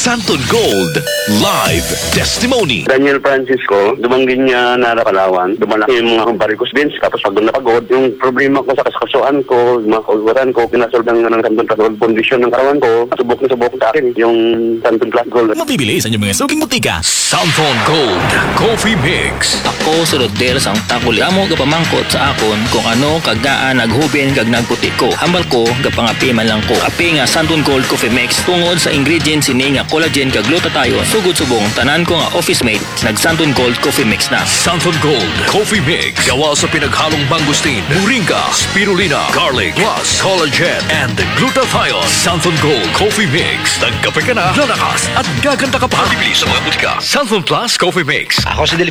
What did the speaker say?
Santon Gold Live Testimony. Daniel Francisco, dumanggin niya na Palawan. Dumalaki yung mga varicose veins, tapos pagod na pagod. Yung problema ko sa kaskasuan ko, yung mga kauluran ko, pinasolve ng Santon Plus Gold condition ng katawan ko. Subok na subok sa akin yung Santon Plus Gold. Mabibili sa inyong mga suging butika. Santon Gold Coffee Mix. Ako sulod del sang takuli. Amo gapamangkot sa akon kung ano kagdaan naghubin kag nagputi ko. Hambal ko gapangapi man lang ko. Api nga Santon Gold Coffee Mix tungod sa ingredients ini nga collagen kag glutathione. Sugod subong tanan ko nga office mate nag Santon Gold Coffee Mix na. Santon Gold Coffee Mix. Gawa sa pinaghalong mangustin, moringa, spirulina, garlic, plus collagen and glutathione. Santon Gold Coffee Mix. Nagkape ka na, lalakas at gaganda ka pa. Bibili sa mga butika. Santon Plus Coffee Mix. Ako si Del